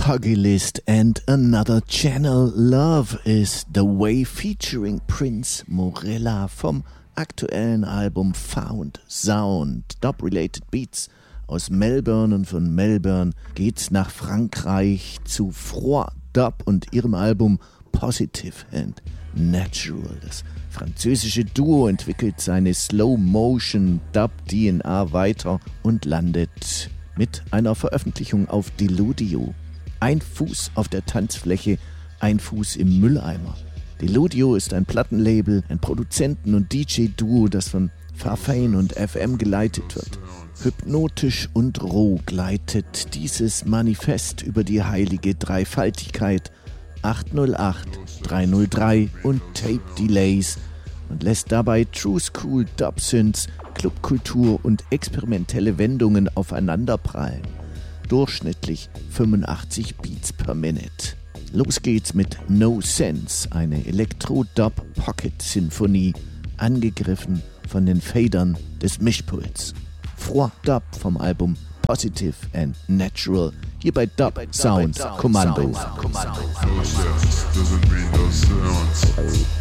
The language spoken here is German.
Pugilist and Another Channel. Love is the Way featuring Prince Morella vom aktuellen Album Found Sound. Dub-related Beats aus Melbourne, und von Melbourne geht's nach Frankreich zu Froid Dub und ihrem Album Positive and Natural. Das französische Duo entwickelt seine Slow-Motion-Dub-DNA weiter und landet mit einer Veröffentlichung auf Deludio. Ein Fuß auf der Tanzfläche, ein Fuß im Mülleimer. Deludio ist ein Plattenlabel, ein Produzenten- und DJ-Duo, das von Farfane und FM geleitet wird. Hypnotisch und roh gleitet dieses Manifest über die heilige Dreifaltigkeit 808, 303 und Tape Delays und lässt dabei True School Dub-Synths, Clubkultur und experimentelle Wendungen aufeinanderprallen. Durchschnittlich 85 Beats per Minute. Los geht's mit No Sense, eine Elektro-Dub-Pocket-Sinfonie, angegriffen von den Federn des Mischpuls. Froid Dub vom Album Positive and Natural, hier bei Dub Sounds Kommando. No sense doesn't mean no sounds.